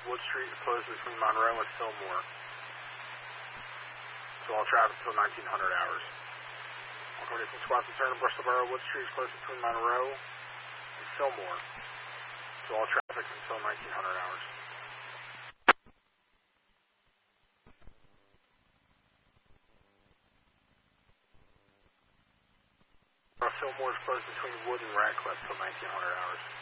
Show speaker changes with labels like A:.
A: Wood Street is closed between Monroe and Fillmore. So all traffic until 1900 hours. 120 from Squaxin Turner, Bristolboro, Wood Street is closed between Monroe and Fillmore. So all traffic until 1900 hours. Fillmore is closed between Wood and Radcliffe till 1900 hours.